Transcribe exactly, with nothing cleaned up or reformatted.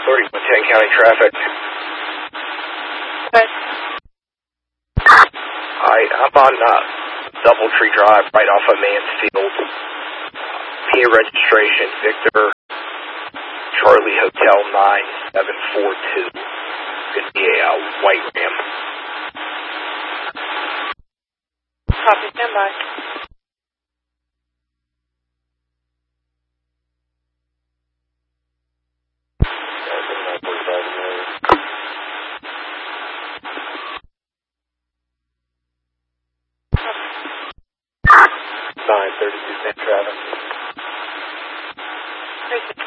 thirty-one ten County Traffic. Okay. Hi, I'm on uh, Doubletree Drive, right off of Mansfield. P A registration, Victor, Charlie Hotel nine seven four two. Could be a uh, white Ram. Copy, stand by. nine thirty-two ten traffic. Tracy.